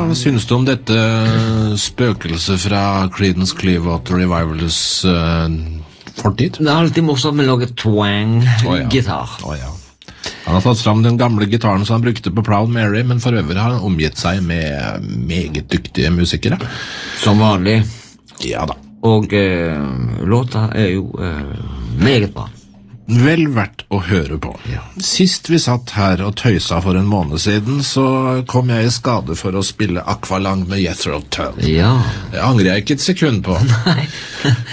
synes du om dette spøkelset fra Creedence Clearwater Revivals fortid? Det alltid morsomt med noe twang-gitar. Ja. Han har tatt fram den gamle gitaren som han brukte på Proud Mary, men for øvrig har han omgitt seg med meget dyktige musikere. Som vanlig. Ja da. Og låta jo meget bra. Vel verdt å høre på. Ja. Sist vi satt her og tøysa for en måned siden, så kom jeg i skade for å spille Aqualung med Jethro Tull. Ja. Det angrer jeg ikke et sekund på. Nei.